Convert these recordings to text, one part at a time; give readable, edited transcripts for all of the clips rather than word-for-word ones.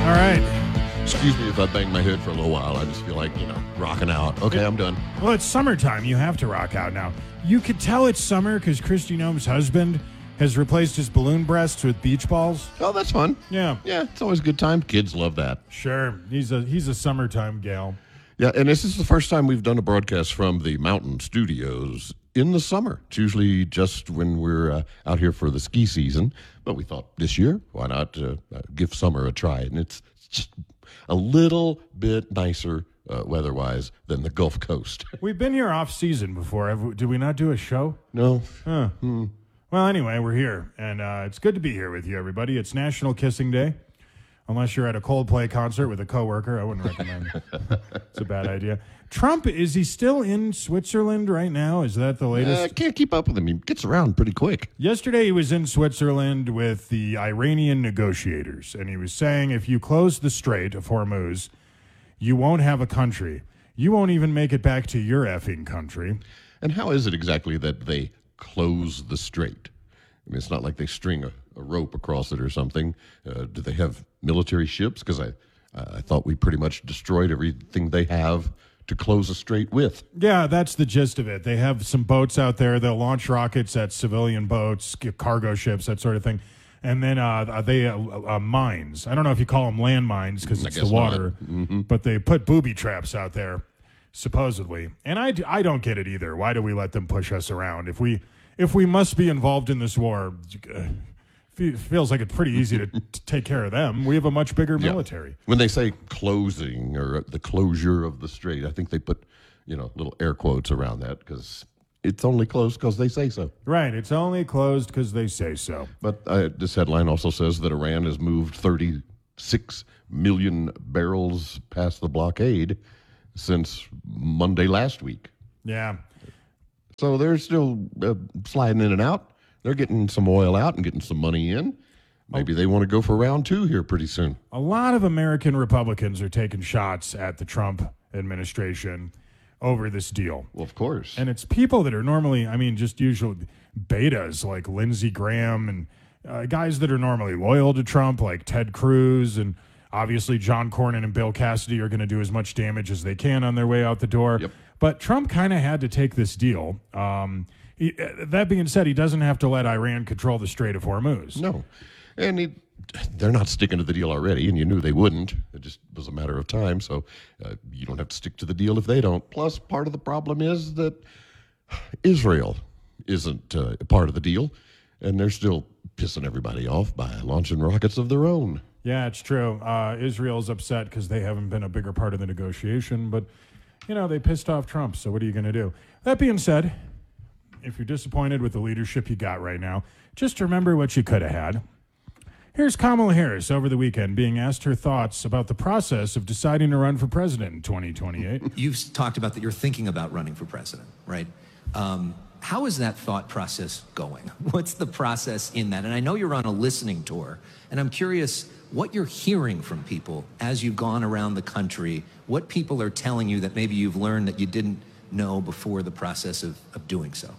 All right. Excuse me if I bang my head for a little while. I just feel like, rocking out. Okay, I'm done. Well, it's summertime. You have to rock out now. You could tell it's summer because Kristi Noem's husband has replaced his balloon breasts with beach balls. Oh, that's fun. Yeah. Yeah, it's always a good time. Kids love that. Sure. He's a summertime gal. Yeah, and this is the first time we've done a broadcast from the mountain studios in the summer. It's usually just when we're out here for the ski season. But we thought this year, why not give summer a try? And it's just a little bit nicer weather-wise than the Gulf Coast. We've been here off-season before. Did we not do a show? No. Huh. Well, anyway, we're here, and it's good to be here with you, everybody. It's National Kissing Day. Unless you're at a Coldplay concert with a coworker, I wouldn't recommend it. It's a bad idea. Trump, is he still in Switzerland right now? Is that the latest? I can't keep up with him. He gets around pretty quick. Yesterday, he was in Switzerland with the Iranian negotiators, and he was saying if you close the Strait of Hormuz, you won't have a country. You won't even make it back to your effing country. And how is it exactly that they close the strait? I mean, it's not like they string a rope across it or something. Do they have military ships? Because I thought we pretty much destroyed everything they have to close a strait with. Yeah, that's the gist of it. They have some boats out there. They'll launch rockets at civilian boats, cargo ships, that sort of thing. And then they mines. I don't know if you call them land mines because it's the water, but they put booby traps out there, supposedly. And I don't get it either. Why do we let them push us around? If we must be involved in this war, feels like it's pretty easy to take care of them. We have a much bigger military. When they say closing or the closure of the strait, I think they put, little air quotes around that because it's only closed because they say so. Right. It's only closed because they say so. But this headline also says that Iran has moved 36 million barrels past the blockade since Monday last week. Yeah. So they're still sliding in and out. They're getting some oil out and getting some money in. Maybe they want to go for round two here pretty soon. A lot of American Republicans are taking shots at the Trump administration over this deal. Well, of course. And it's people that are normally, just usual betas like Lindsey Graham and guys that are normally loyal to Trump like Ted Cruz, and obviously John Cornyn and Bill Cassidy are going to do as much damage as they can on their way out the door. Yep. But Trump kind of had to take this deal. That being said, he doesn't have to let Iran control the Strait of Hormuz. No. And they're not sticking to the deal already, and you knew they wouldn't. It just was a matter of time, so you don't have to stick to the deal if they don't. Plus, part of the problem is that Israel isn't a part of the deal, and they're still pissing everybody off by launching rockets of their own. Yeah, it's true. Israel's upset because they haven't been a bigger part of the negotiation, but, they pissed off Trump, so what are you going to do? That being said, if you're disappointed with the leadership you got right now, just remember what you could have had. Here's Kamala Harris over the weekend being asked her thoughts about the process of deciding to run for president in 2028. You've talked about that you're thinking about running for president, right? How is that thought process going? What's the process in that? And I know you're on a listening tour, and I'm curious what you're hearing from people as you've gone around the country, what people are telling you that maybe you've learned that you didn't know before the process of doing so.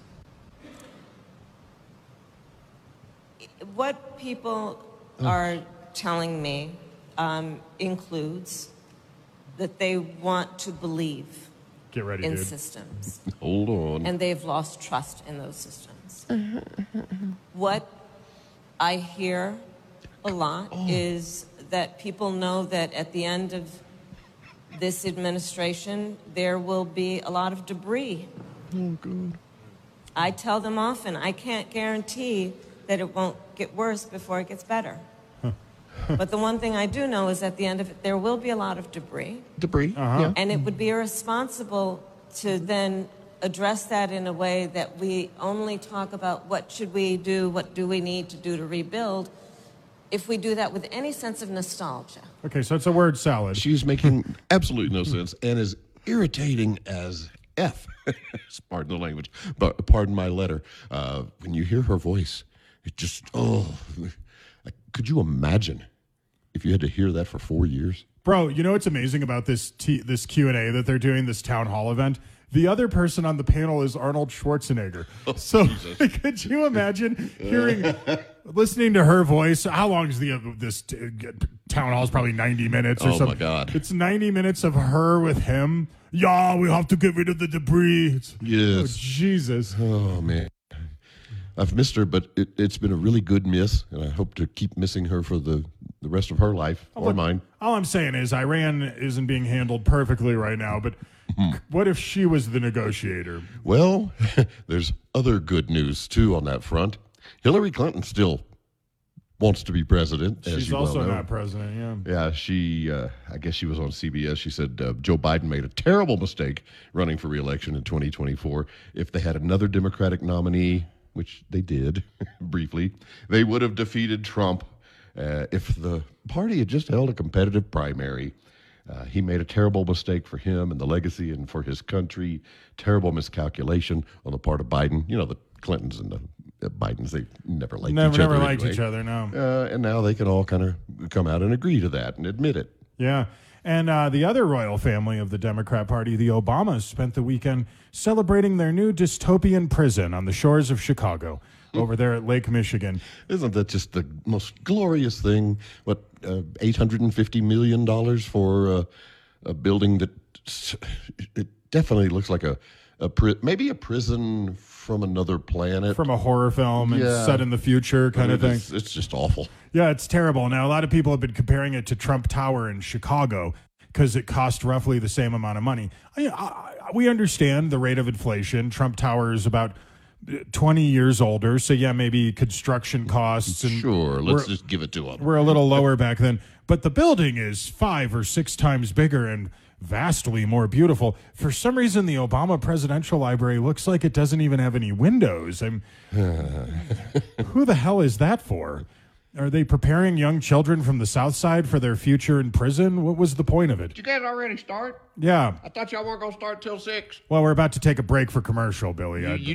What people are telling me includes that they want to believe Get ready, in dude. systems. Hold on. And they've lost trust in those systems. What I hear a lot is that people know that at the end of this administration, there will be a lot of debris. Oh, good. I tell them often, I can't guarantee that it won't get worse before it gets better. But the one thing I do know is at the end of it, there will be a lot of debris. Debris, yeah. And it would be irresponsible to then address that in a way that we only talk about what should we do, what do we need to do to rebuild, if we do that with any sense of nostalgia. Okay, so it's a word salad. She's making absolutely no sense and is irritating as F. Pardon the language, but pardon my letter. When you hear her voice, it just, could you imagine if you had to hear that for 4 years? Bro, you know what's amazing about this Q&A that they're doing, this town hall event? The other person on the panel is Arnold Schwarzenegger. So could you imagine listening to her voice? How long is this town hall is probably 90 minutes or Oh, something. my God. It's 90 minutes of her with him. Yeah, we have to get rid of the debris. Oh, Yes. Jesus. Oh, man. I've missed her, but it's been a really good miss, and I hope to keep missing her for the rest of her life or mine. All I'm saying is Iran isn't being handled perfectly right now, but what if she was the negotiator? Well, there's other good news, too, on that front. Hillary Clinton still wants to be president, as She's you well also know. not president, yeah. Yeah, she, I guess she was on CBS. She said Joe Biden made a terrible mistake running for re-election in 2024. If they had another Democratic nominee, which they did briefly, they would have defeated Trump. If the party had just held a competitive primary, he made a terrible mistake for him and the legacy and for his country. Terrible miscalculation on the part of Biden. You know, the Clintons and the Bidens, they never liked each other. Never liked anyway. each other, no. And now they can all kind of come out and agree to that and admit it. Yeah. And the other royal family of the Democrat Party, the Obamas, spent the weekend celebrating their new dystopian prison on the shores of Chicago over there at Lake Michigan. Isn't that just the most glorious thing? What, $850 million for a building that it definitely looks like maybe a prison from another planet. From a horror film and Yeah. set in the future kind of thing. It's just awful. Yeah, it's terrible. Now, a lot of people have been comparing it to Trump Tower in Chicago because it cost roughly the same amount of money. We understand the rate of inflation. Trump Tower is about 20 years older. So, yeah, maybe construction costs. And Sure, let's just give it to them. we're a little lower back then. But the building is 5 or 6 times bigger and vastly more beautiful. For some reason, the Obama Presidential Library looks like it doesn't even have any windows. Who the hell is that for? Are they preparing young children from the South Side for their future in prison? What was the point of it? Did you guys already start? Yeah. I thought y'all weren't going to start till 6. Well, we're about to take a break for commercial, Billy. You